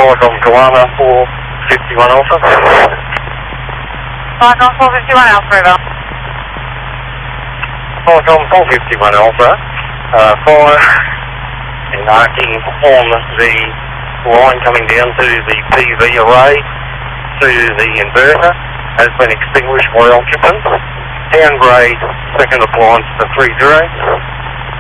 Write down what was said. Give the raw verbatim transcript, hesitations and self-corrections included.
Falcon Koala four fifty-one Alpha. Falcon four fifty-one Alpha, River. Falcon four fifty-one Alpha, uh, fire and arcing on the line coming down to the P V array to the inverter has been extinguished by occupants. Downgrade second appliance to three zero.